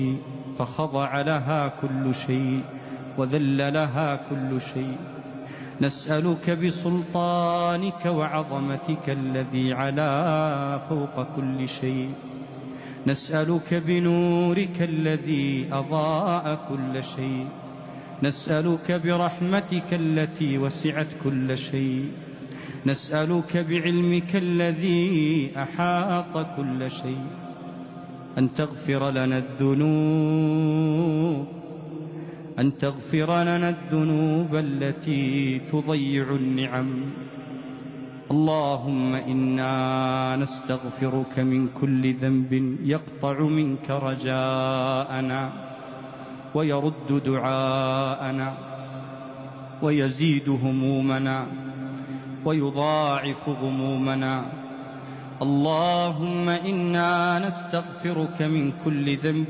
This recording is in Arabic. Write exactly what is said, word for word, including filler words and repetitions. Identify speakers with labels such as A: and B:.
A: فخضع لها كل شيء وذل لها كل شيء. نسألك بسلطانك وعظمتك الذي علا فوق كل شيء، نسألك بنورك الذي أضاء كل شيء، نسألك برحمتك التي وسعت كل شيء، نسألك بعلمك الذي أحاط كل شيء أن تغفر لنا الذنوب أن تغفر لنا الذنوب التي تضيع النعم. اللهم إنا نستغفرك من كل ذنب يقطع منك رجاءنا ويرد دعاءنا ويزيد همومنا ويضاعف غمومنا. اللهم إنا نستغفرك من كل ذنب